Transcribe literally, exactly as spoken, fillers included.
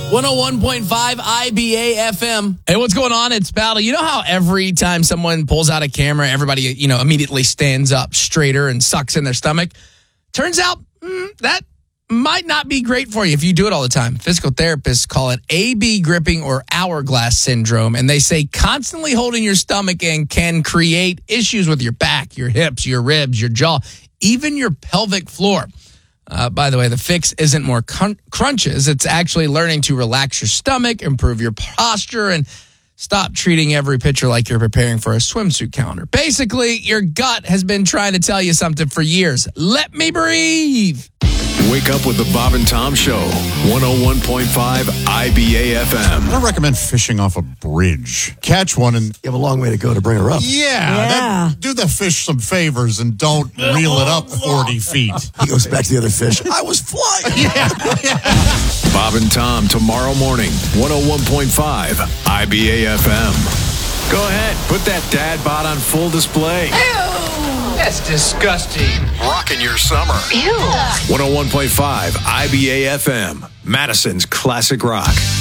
one oh one point five I B A F M. Hey, what's going on? It's Battle. You know how every time someone pulls out a camera, everybody, you know, immediately stands up straighter and sucks in their stomach? Turns out mm, that might not be great for you if you do it all the time. Physical therapists call it A B gripping or hourglass syndrome, and they say constantly holding your stomach in can create issues with your back, your hips, your ribs, your jaw, even your pelvic floor. Uh, by the way, the fix isn't more crun- crunches. It's actually learning to relax your stomach, improve your posture, and stop treating every picture like you're preparing for a swimsuit calendar. Basically, your gut has been trying to tell you something for years. Let me breathe. Wake up with the Bob and Tom Show. one oh one point five I B A F M. I recommend fishing off a bridge. Catch one and... You have a long way to go to bring her up. Yeah. Yeah. That, do the fish some favors and don't reel it up forty feet. He goes back to the other fish. I was flying. Yeah. Bob and Tom tomorrow morning. one oh one point five I B A F M. Go ahead. Put that dad bod on full display. Ew, that's disgusting. Rocking your summer. Ew. one oh one point five I B A F M. Madison's Classic Rock.